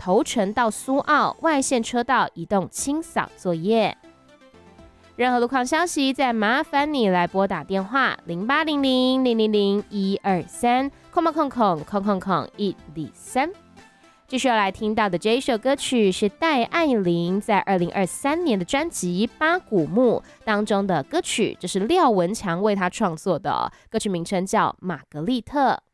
头城到苏澳外线车道移动清扫作业。任何路况消息，再麻烦你来拨打电话0800000123123。继续要来听到的这一首歌曲是戴爱玲在2023年的专辑《八股木》当中的歌曲，这是廖文强为她创作的歌曲名称叫《玛格丽特》。